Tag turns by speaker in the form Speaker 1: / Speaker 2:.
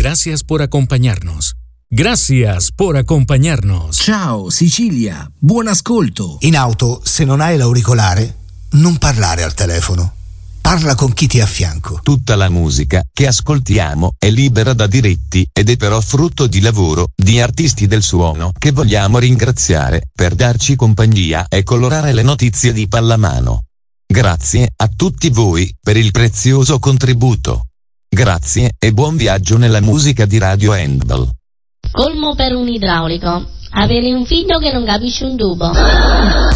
Speaker 1: Gracias por acompañarnos. Gracias por acompañarnos.
Speaker 2: Ciao Sicilia, buon ascolto.
Speaker 3: In auto, se non hai l'auricolare, non parlare al telefono. Parla con chi ti è a fianco.
Speaker 4: Tutta la musica che ascoltiamo è libera da diritti ed è però frutto di lavoro di artisti del suono che vogliamo ringraziare per darci compagnia e colorare le notizie di pallamano. Grazie a tutti voi per il prezioso contributo. Grazie e buon viaggio nella musica di Radio Handball.
Speaker 5: Colmo per un idraulico: avere un figlio che non capisce un tubo.